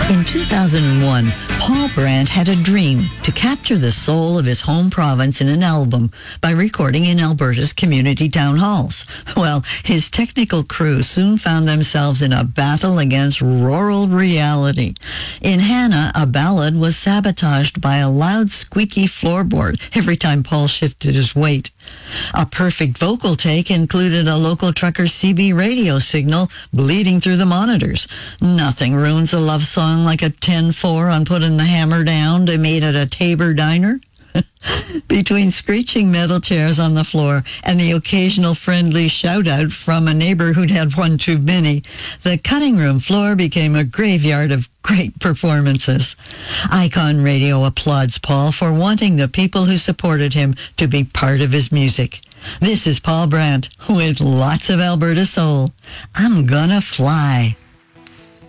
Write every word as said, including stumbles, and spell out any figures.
In two thousand one, Paul Brandt had a dream to capture the soul of his home province in an album by recording in Alberta's community town halls. Well, his technical crew soon found themselves in a battle against rural reality. In Hannah, a ballad was sabotaged by a loud, squeaky floorboard every time Paul shifted his weight. A perfect vocal take included a local trucker's C B radio signal bleeding through the monitors. Nothing ruins a love song like a ten four on Putting the Hammer Down they made at a Tabor diner. Between screeching metal chairs on the floor and the occasional friendly shout-out from a neighbor who'd had one too many, the cutting room floor became a graveyard of great performances. Icon Radio applauds Paul for wanting the people who supported him to be part of his music. This is Paul Brandt with lots of Alberta soul. I'm Gonna Fly.